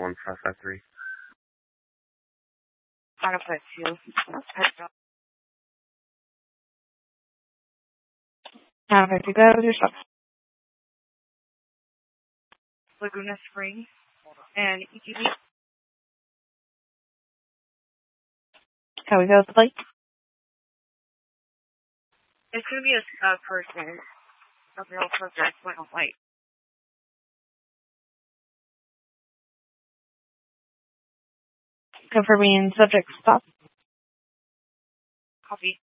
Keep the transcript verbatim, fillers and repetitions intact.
one five five three. five five two. Now, if you go with your stop. Laguna Springs and E T B. How we go with the plate? It's going to be a uh, person. A real subject, but not white. Confirming subject stop. Copy.